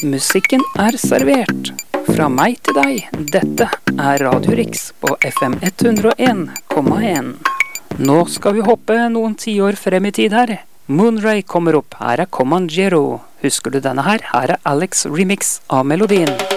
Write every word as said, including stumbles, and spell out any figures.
Musikken er servert. Fra meg til deg, dette er Radio Rix på F M hundre og en komma en. Nå skal vi hoppe noen tiår frem i tid her. Moonray kommer opp, her er Comanjero. Husker du denne her? Her er Alex remix av melodien.